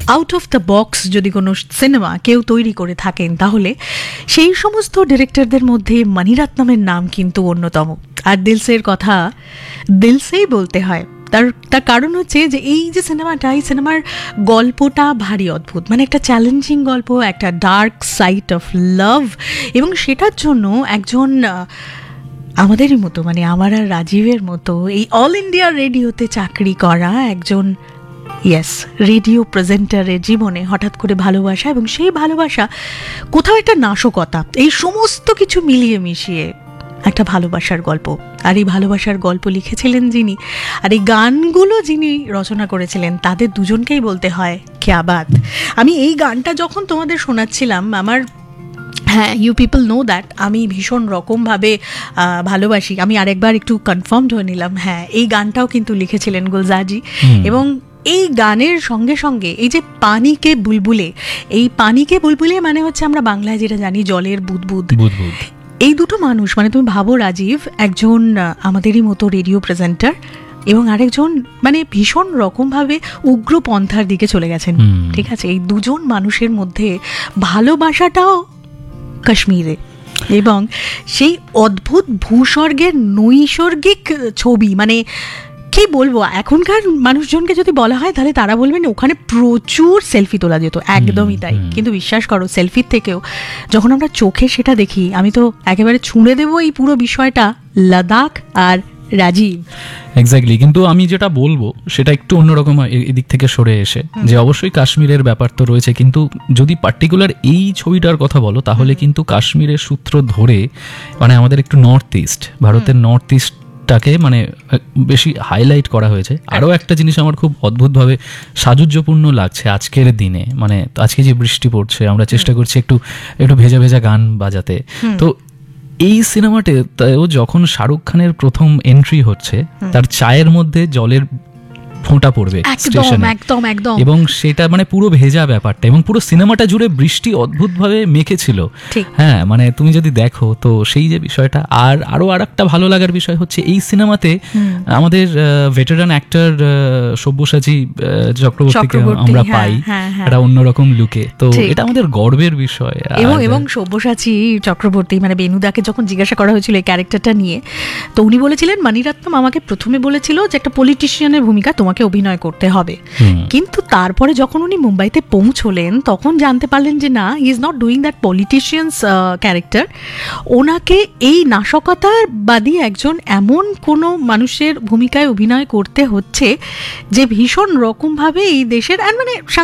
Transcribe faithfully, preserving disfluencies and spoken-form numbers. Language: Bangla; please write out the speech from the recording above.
আউট অফ দ্য বক্স যদি কোনো সিনেমা কেউ তৈরি করে থাকেন, তাহলে সেই সমস্ত ডিরেক্টরদের মধ্যে মণিরত্নমের নাম কিন্তু অন্যতম। আর দিলসের কথা দিলসেই বলতে হয়। তার তার কারণ হচ্ছে যে এই যে সিনেমাটা, এই সিনেমার গল্পটা ভারী অদ্ভুত, মানে একটা চ্যালেঞ্জিং গল্প, একটা ডার্ক সাইড অফ লাভ, এবং সেটার জন্য একজন আমাদেরই মতো, মানে আমার আর রাজীবের মতো এই অল ইন্ডিয়া রেডিওতে চাকরি করা একজন ইয়েস রেডিও প্রেজেন্টারের জীবনে হঠাৎ করে ভালোবাসা, এবং সেই ভালোবাসা কোথাও একটা নাশকতা, এই সমস্ত কিছু মিলিয়ে মিশিয়ে একটা ভালোবাসার গল্প। আর এই ভালোবাসার গল্প লিখেছিলেন যিনি, আর এই গানগুলো যিনি রচনা করেছিলেন, তাদের দুজনকেই বলতে হয় ক্যা বাত। আমি এই গানটা যখন তোমাদের শোনাচ্ছিলাম, আমার হ্যাঁ ইউ পিপল নো দ্যাট আমি ভীষণ রকমভাবে ভালোবাসি। আমি আরেকবার একটু কনফার্মড হয়ে নিলাম, হ্যাঁ এই গানটাও কিন্তু লিখেছিলেন গুলজারজি। এবং এই গানের সঙ্গে সঙ্গে এই যে পানিকে বুলবুলে, এই পানিকে বুলবুলে মানে হচ্ছে আমরা বাংলায় যেটা জানি জলের বুদবুদ, এই দুটো মানুষ, মানে তুমি ভাবো রাজীব একজন আমাদেরই মতো রেডিও প্রেজেন্টার, এবং আরেকজন মানে ভীষণ রকমভাবে উগ্রপন্থার দিকে চলে গেছেন, ঠিক আছে? এই দুজন মানুষের মধ্যে ভালোবাসাটাও কাশ্মীরে, এবং সেই অদ্ভুত ভূস্বর্গের নৈসর্গিক ছবি, মানে কি বলবো, এখনকার মানুষজনকে যদি বলা হয় তাহলে তারা বলবেন ওখানে প্রচুর সেলফি তোলা যেত, একদমই তাই। কিন্তু বিশ্বাস করো, সেলফির থেকেও যখন আমরা চোখে সেটা দেখি, আমি তো একেবারে ছুঁড়ে দেবো এই পুরো বিষয়টা লাদাখ আর রাজীব। এক্স্যাক্টলি, কিন্তু আমি যেটা বলবো সেটা একটু অন্যরকম এদিক থেকে সরে এসে, যে অবশ্যই কাশ্মীরের ব্যাপার তো রয়েছে, কিন্তু যদি পার্টিকুলার এই ছবিটার কথা বলো তাহলে কিন্তু কাশ্মীরের সূত্র ধরে মানে আমাদের একটু নর্থ ইস্ট, ভারতের নর্থ ইস্ট টাকে মানে বেশি হাইলাইট করা হয়েছে। আরও একটা জিনিস আমার খুব অদ্ভুতভাবে সাজুজ্যপূর্ণ লাগছে আজকের দিনে, মানে আজকে যে বৃষ্টি পড়ছে, আমরা চেষ্টা করছি একটু একটু ভেজা ভেজা গান বাজাতে। তো এই সিনেমাতেও যখন শাহরুখ খানের প্রথম এন্ট্রি হচ্ছে, তার চায়ের মধ্যে জলের ফোঁটা পড়বে স্টেশনে, এবং সেটা মানে পুরো ভেজা ব্যাপারটা, এবং পুরো সিনেমাটা জুড়ে বৃষ্টি অদ্ভুতভাবে মেখেছিল। হ্যাঁ, মানে তুমি যদি দেখো তো সেই যে বিষয়টা। আর আরো আর একটা ভালো লাগার বিষয় হচ্ছে এই সিনেমাতে আমাদের ভেটেরান অ্যাক্টর সব্যসাচী চক্রবর্তীকে আমরা পাই একটা অন্যরকম লুকে, তো এটা আমাদের গর্বের বিষয়। এবং এবং সব্যসাচী চক্রবর্তী মানে বেনুদাকে যখন জিজ্ঞাসা করা হয়েছিল এই ক্যারেক্টারটা নিয়ে, তো উনি বলেছিলেন মণিরত্নম আমাকে প্রথমে বলেছিল যে একটা পলিটিশিয়ানের ভূমিকা তোমাকে অভিনয় করতে হবে, কিন্তু তারপরে যখন উনি মুম্বাইতে পৌঁছলেন তখন জানতে পারলেন যে না, he is not doing that politicians character, ওনাকে এই নাশকতাবাদী একজন এমন কোনো মানুষের ভূমিকায় অভিনয় করতে হচ্ছে যে ভীষণ রকমভাবে এই দেশের, আর মানে